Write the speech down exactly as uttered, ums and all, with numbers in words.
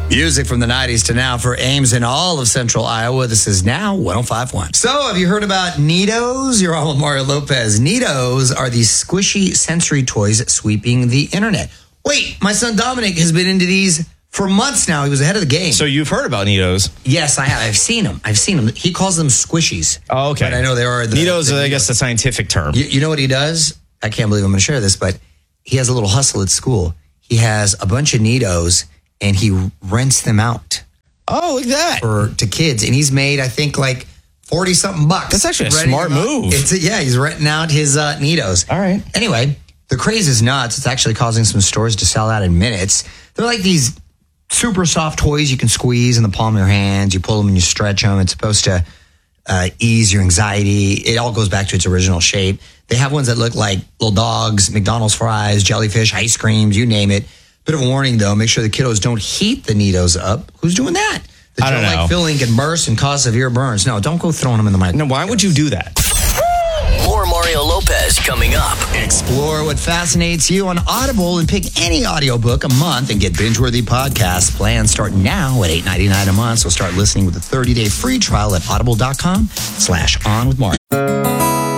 Music from the nineties to now for Ames in all of central Iowa. This is now one oh five point one. So, have you heard about Neatos? You're on with Mario Lopez. Neatos are these squishy sensory toys sweeping the internet. Wait, my son Dominic has been into these for months now. He was ahead of the game. So you've heard about Neatos? Yes, I have. I've seen them. I've seen them. He calls them squishies. Oh, okay. But I know there are the Neatos. the, I guess the scientific term. You, you know what he does? I can't believe I'm going to share this, but he has a little hustle at school. He has a bunch of Neatos, and he rents them out. Oh, look at that. For, to kids. And he's made, I think, like forty something bucks. That's actually a smart move. It's a, yeah, he's renting out his uh, Neatos. All right. Anyway, the craze is nuts. It's actually causing some stores to sell out in minutes. They're like these super soft toys you can squeeze in the palm of your hands. You pull them and you stretch them. It's supposed to uh, ease your anxiety. It all goes back to its original shape. They have ones that look like little dogs, McDonald's fries, jellyfish, ice creams, you name it. Bit of a warning, though. Make sure the kiddos don't heat the Neatos up. Who's doing that? The I don't know. Like filling can burst and cause severe burns. No, don't go throwing them in the microwave. No, why would you do that? More Mario Lopez coming up. Explore what fascinates you on Audible and pick any audiobook a month and get binge-worthy podcasts. Plans start now at eight ninety-nine a month, so start listening with a thirty-day free trial at audible.com slash on with Mario.